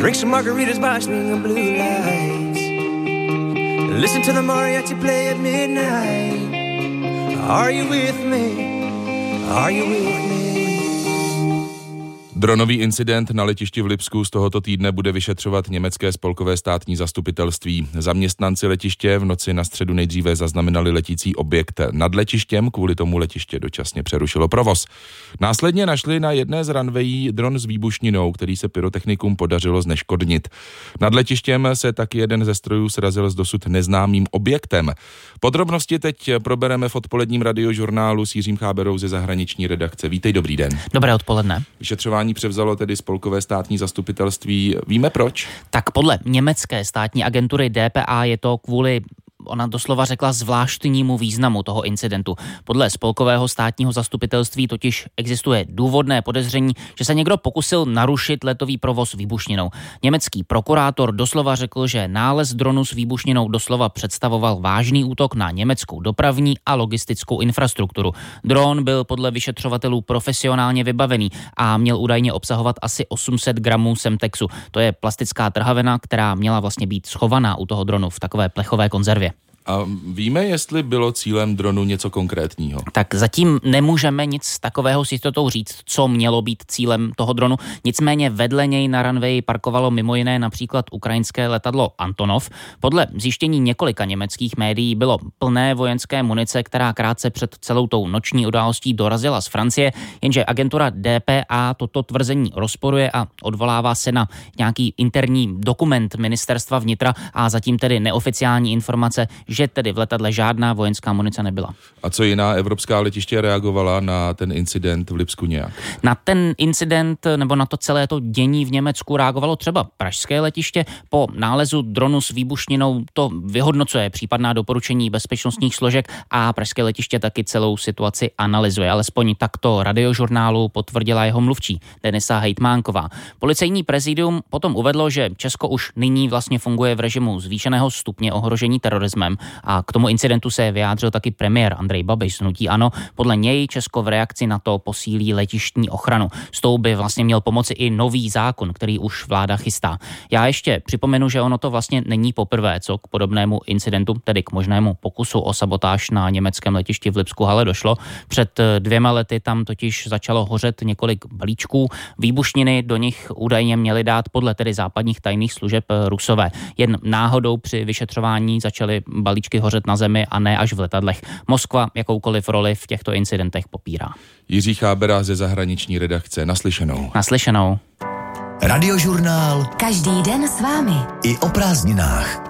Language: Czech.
Drink some margaritas by swinging blue lights. Listen to the mariachi play at midnight. Are you with me? Are you with me? Dronový incident na letišti v Lipsku z tohoto týdne bude vyšetřovat německé spolkové státní zastupitelství. Zaměstnanci letiště v noci na středu nejdříve zaznamenali letící objekt nad letištěm, kvůli tomu letiště dočasně přerušilo provoz. Následně našli na jedné z runwayí dron s výbušninou, který se pyrotechnikům podařilo zneškodnit. Nad letištěm se taky jeden ze strojů srazil s dosud neznámým objektem. Podrobnosti teď probereme v odpoledním radiožurnálu s Jiřím Cháberou ze zahraniční redakce. Vítej, dobrý den. Dobré odpoledne. Vyšetřování převzalo tedy spolkové státní zastupitelství. Víme proč? Tak podle německé státní agentury DPA je to kvůli, ona doslova řekla, zvláštnímu významu toho incidentu. Podle spolkového státního zastupitelství totiž existuje důvodné podezření, že se někdo pokusil narušit letový provoz výbušninou. Německý prokurátor doslova řekl, že nález dronu s výbušninou doslova představoval vážný útok na německou dopravní a logistickou infrastrukturu. Dron byl podle vyšetřovatelů profesionálně vybavený a měl údajně obsahovat asi 800 gramů Semtexu. To je plastická trhavina, která měla vlastně být schovaná u toho dronu v takové plechové konzervě. A víme, jestli bylo cílem dronu něco konkrétního? Tak zatím nemůžeme nic takového s jistotou říct, co mělo být cílem toho dronu. Nicméně vedle něj na runwayi parkovalo mimo jiné například ukrajinské letadlo Antonov. Podle zjištění několika německých médií bylo plné vojenské munice, která krátce před celou tou noční událostí dorazila z Francie, jenže agentura DPA toto tvrzení rozporuje a odvolává se na nějaký interní dokument ministerstva vnitra a zatím tedy neoficiální informace, že tedy v letadle žádná vojenská munice nebyla. A co jiná evropská letiště reagovala na ten incident v Lipsku nějak? Na ten incident nebo na to celé to dění v Německu reagovalo třeba pražské letiště. Po nálezu dronu s výbušninou to vyhodnocuje případná doporučení bezpečnostních složek a pražské letiště taky celou situaci analyzuje. Alespoň takto radiožurnálu potvrdila jeho mluvčí Denisa Hejtmánková. Policejní prezidium potom uvedlo, že Česko už nyní vlastně funguje v režimu zvýšeného stupně ohrožení terorismem. A k tomu incidentu se vyjádřil taky premiér Andrej Babiš z hnutí ANO. Podle něj Česko v reakci na to posílí letištní ochranu. S tou by vlastně měl pomoci i nový zákon, který už vláda chystá. Já ještě připomenu, že ono to vlastně není poprvé, co k podobnému incidentu, tedy k možnému pokusu o sabotáž na německém letišti v Lipsku Halle došlo. Před 2 lety tam totiž začalo hořet několik balíčků. Výbušniny do nich údajně měly dát podle tedy západních tajných služeb Rusové. Jen náhodou při vyšetřování začaly balíčky hořet na zemi a ne až v letadlech. Moskva jakoukoliv roli v těchto incidentech popírá. Jiří Chábera ze zahraniční redakce. Naslyšenou. Naslyšenou. Radiožurnál. Každý den s vámi. I o prázdninách.